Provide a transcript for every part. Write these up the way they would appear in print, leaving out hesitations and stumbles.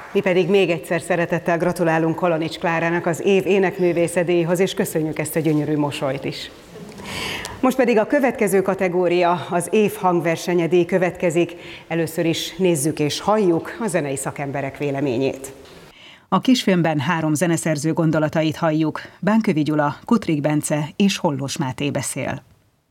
Mi pedig még egyszer szeretettel gratulálunk Kalanics Klárának az év énekművésze díjhoz, és köszönjük ezt a gyönyörű mosolyt is. Most pedig a következő kategória, az év hangversenye díj következik. Először is nézzük és halljuk a zenei szakemberek véleményét. A kisfilmben 3 zeneszerző gondolatait halljuk. Bánkövi Gyula, Kutrik Bence és Hollós Máté beszél.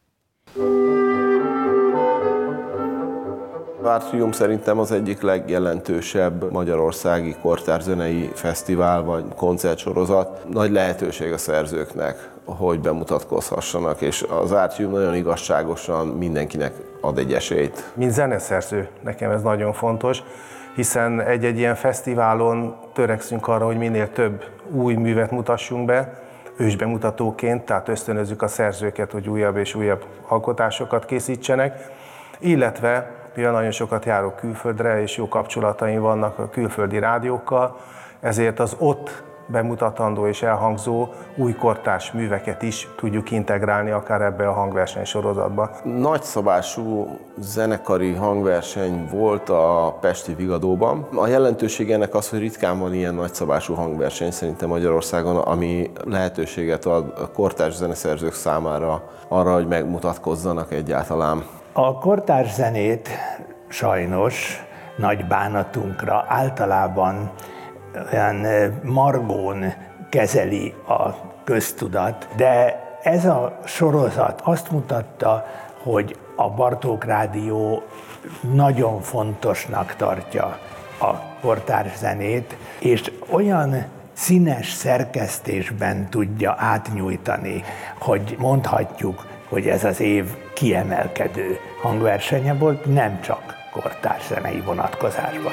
Artrium szerintem az egyik legjelentősebb magyarországi kortárszenei fesztivál vagy koncertsorozat. Nagy lehetőség a szerzőknek, hogy bemutatkozhassanak, és az Artrium nagyon igazságosan mindenkinek ad egy esélyt. Mint zeneszerző nekem ez nagyon fontos, hiszen egy-egy ilyen fesztiválon törekszünk arra, hogy minél több új művet mutassunk be, ősbemutatóként, tehát ösztönözzük a szerzőket, hogy újabb és újabb alkotásokat készítsenek, illetve mivel nagyon sokat járok külföldre, és jó kapcsolataim vannak a külföldi rádiókkal, ezért az ott bemutatandó és elhangzó új kortárs műveket is tudjuk integrálni akár ebbe a hangverseny sorozatba. Nagyszabású zenekari hangverseny volt a pesti Vigadóban. A jelentőség ennek az, hogy ritkán van ilyen nagyszabású hangverseny szerintem Magyarországon, ami lehetőséget ad a kortárs zeneszerzők számára arra, hogy megmutatkozzanak egyáltalán. A kortárs zenét sajnos nagy bánatunkra általában olyan margón kezeli a köztudat, de ez a sorozat azt mutatta, hogy a Bartók Rádió nagyon fontosnak tartja a kortárs zenét, és olyan színes szerkesztésben tudja átnyújtani, hogy mondhatjuk, hogy ez az év kiemelkedő hangversenye volt, nem csak kortárs zenei vonatkozásban.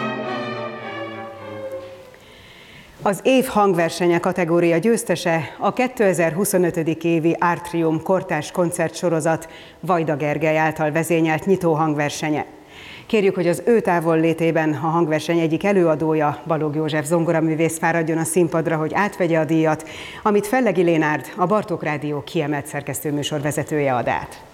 Az év hangversenye kategória győztese a 2025. évi Artrium kortárs koncertsorozat Vajda Gergely által vezényelt nyitó hangversenye. Kérjük, hogy az ő távollétében a hangverseny egyik előadója, Balogh József zongoraművész fáradjon a színpadra, hogy átvegye a díjat, amit Fellegi Lénárd, a Bartók Rádió kiemelt szerkesztőműsor vezetője ad át.